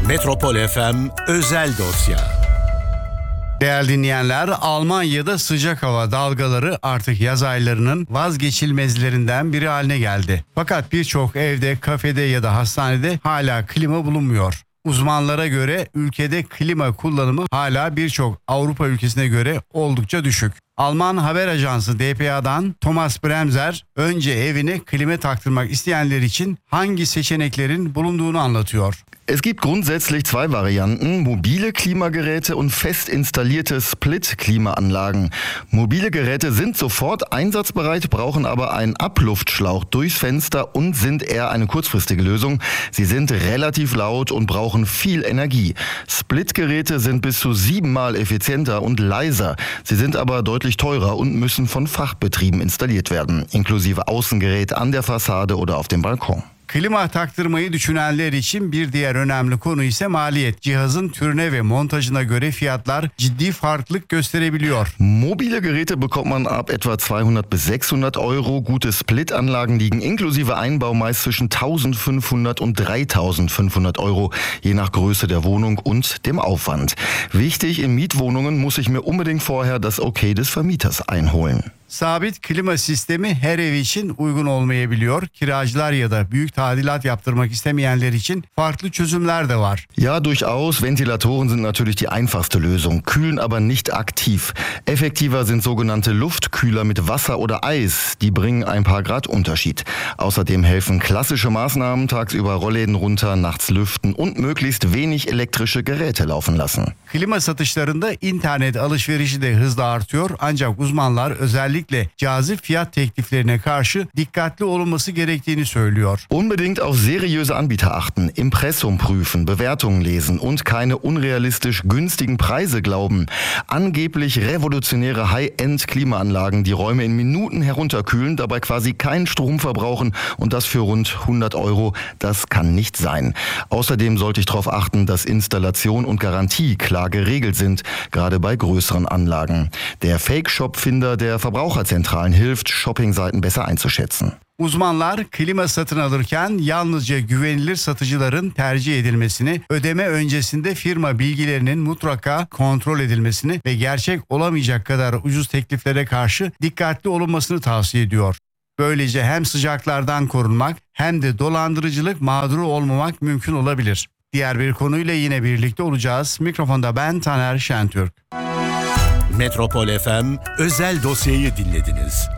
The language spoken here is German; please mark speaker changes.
Speaker 1: Metropol FM özel dosya.
Speaker 2: Değerli dinleyenler, Almanya'da sıcak hava dalgaları artık yaz aylarının vazgeçilmezlerinden biri haline geldi. Fakat birçok evde, kafede ya da hastanede hala klima bulunmuyor. Uzmanlara göre ülkede klima kullanımı hala birçok Avrupa ülkesine göre oldukça düşük. Alman haber ajansı dpa'dan Thomas Bremser önce evine klima taktırmak isteyenler için hangi seçeneklerin bulunduğunu anlatıyor.
Speaker 3: Es gibt grundsätzlich zwei Varianten, mobile Klimageräte und fest installierte Split-Klimaanlagen. Mobile Geräte sind sofort einsatzbereit, brauchen aber einen Abluftschlauch durchs Fenster und sind eher eine kurzfristige Lösung. Sie sind relativ laut und brauchen viel Energie. Split-Geräte sind bis zu 7-mal effizienter und leiser. Sie sind aber deutlich teurer und müssen von Fachbetrieben installiert werden, inklusive Außengerät an der Fassade oder auf dem Balkon.
Speaker 2: Klima taktırmayı düşünenler için bir diğer önemli konu ise maliyet. Cihazın türüne ve montajına göre fiyatlar ciddi farklılık gösterebiliyor.
Speaker 3: Mobile Geräte bekommt man ab etwa 200 bis 600 Euro. Gute Split-Anlagen liegen inklusive Einbau meist zwischen 1500 und 3500 Euro, je nach Größe der Wohnung und dem Aufwand. Wichtig, in Mietwohnungen muss ich mir unbedingt vorher das Okay des Vermieters einholen.
Speaker 2: Sabit klima sistemi her ev için uygun olmayabiliyor. Kiracılar ya da büyük tadilat yaptırmak istemeyenler için farklı çözümler de var.
Speaker 3: Ja, durchaus. Ventilatoren sind natürlich die einfachste Lösung, kühlen aber nicht aktiv. Effektiver sind sogenannte Luftkühler mit Wasser oder Eis. Die bringen ein paar Grad Unterschied. Außerdem helfen klassische Maßnahmen, tagsüber Rollläden runter, nachts lüften und möglichst wenig elektrische Geräte laufen lassen.
Speaker 2: Klima satışlarında internet alışverişi de hızla artıyor. Ancak uzmanlar özellikle cazip fiyat tekliflerine karşı dikkatli olunması gerektiğini söylüyor.
Speaker 3: Unbedingt auf seriöse Anbieter achten, Impressum prüfen, Bewertungen lesen und keine unrealistisch günstigen Preise glauben. Angeblich revolutionäre High-End-Klimaanlagen, die Räume in Minuten herunterkühlen, dabei quasi keinen Strom verbrauchen und das für rund 100 Euro, das kann nicht sein. Außerdem sollte ich darauf achten, dass Installation und Garantie klar geregelt sind, gerade bei größeren Anlagen. Der Fake-Shop-Finder der Verbraucherzentralen hilft, Shoppingseiten besser einzuschätzen.
Speaker 2: Uzmanlar klima satın alırken yalnızca güvenilir satıcıların tercih edilmesini, ödeme öncesinde firma bilgilerinin mutlaka kontrol edilmesini ve gerçek olamayacak kadar ucuz tekliflere karşı dikkatli olunmasını tavsiye ediyor. Böylece hem sıcaklardan korunmak hem de dolandırıcılık mağduru olmamak mümkün olabilir. Diğer bir konuyla yine birlikte olacağız. Mikrofonda ben Taner Şentürk.
Speaker 1: Metropol FM özel dosyayı dinlediniz.